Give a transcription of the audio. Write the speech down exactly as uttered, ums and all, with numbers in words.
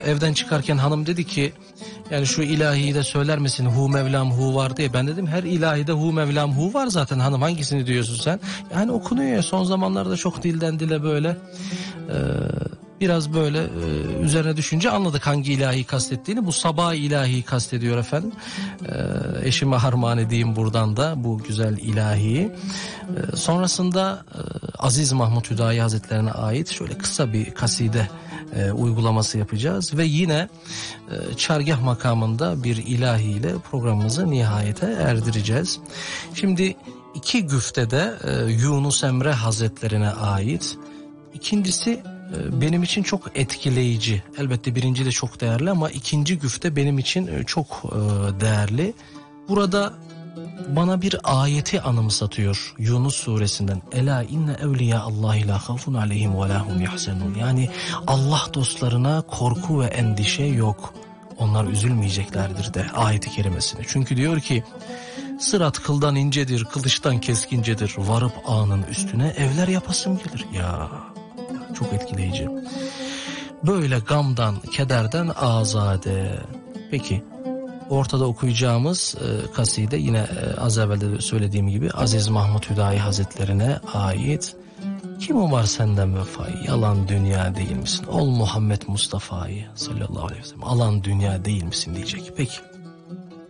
Evden çıkarken hanım dedi ki yani şu ilahiyi de söyler misin, hu mevlam hu var diye. Ben dedim her ilahide hu mevlam hu var zaten hanım, hangisini diyorsun sen? Yani okunuyor ya son zamanlarda çok dilden dile böyle e, biraz böyle e, üzerine düşünce anladık hangi ilahiyi kastettiğini. Bu sabah ilahiyi kastediyor efendim. E, eşime harman edeyim buradan da bu güzel ilahiyi. E, sonrasında e, Aziz Mahmut Hüdayi Hazretlerine ait şöyle kısa bir kaside E, uygulaması yapacağız ve yine e, çargah makamında bir ilahiyle programımızı nihayete erdireceğiz. Şimdi iki güftede e, Yunus Emre Hazretlerine ait, ikincisi e, benim için çok etkileyici. Elbette birinci de çok değerli ama ikinci güfte benim için e, çok e, değerli. Burada bana bir ayeti anımsatıyor Yunus suresinden. Ela inne evliya Allahi la havfun aleyhim ve la hum yahzenun. Yani Allah dostlarına korku ve endişe yok. Onlar üzülmeyeceklerdir de ayeti kerimesini. Çünkü diyor ki sırat kıldan incedir, kılıçtan keskincedir. Varıp ağının üstüne evler yapasım gelir. Ya, ya çok etkileyici. Böyle gamdan, kederden azade. Peki ortada okuyacağımız e, kaside yine e, az evvel de söylediğim gibi Aziz Mahmut Hüdayi Hazretlerine ait. Kim var senden vefayı, yalan dünya değil misin? Ol Muhammed Mustafa'yı sallallahu aleyhi ve sellem, alan dünya değil misin diyecek. Peki.